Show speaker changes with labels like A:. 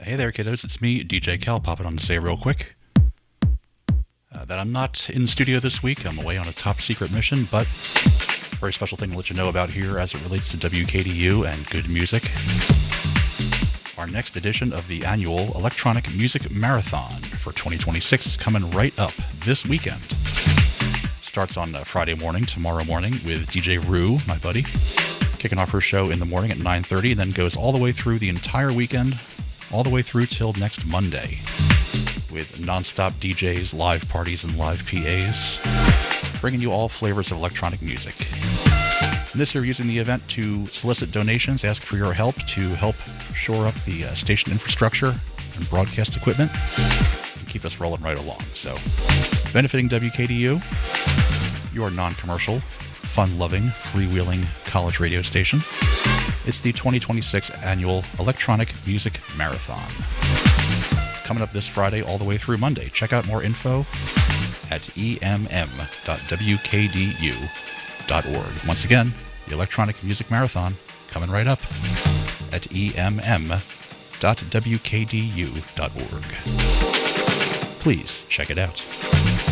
A: Hey there, kiddos. It's me, DJ Cal, popping on to say real quick that I'm not in the studio this week. I'm away on a top secret mission, but a very special thing to let you know about here as it relates to WKDU and good music. Our next edition of the annual Electronic Music Marathon for 2026 is coming right up this weekend. Starts on Friday morning, tomorrow morning, with DJ Rue, my buddy, kicking off her show in the morning at 9:30, and then goes all the way through the entire weekend, all the way through till next Monday, with non-stop DJs, live parties, and live PAs, bringing you all flavors of electronic music. And this year, using the event to solicit donations, ask for your help to help shore up the station infrastructure and broadcast equipment, and keep us rolling right along. So, benefiting WKDU, your non-commercial, fun-loving, freewheeling college radio station. It's the 2026 annual Electronic Music Marathon. Coming up this Friday all the way through Monday. Check out more info at emm.wkdu.org. Once again, the Electronic Music Marathon coming right up at emm.wkdu.org. Please check it out.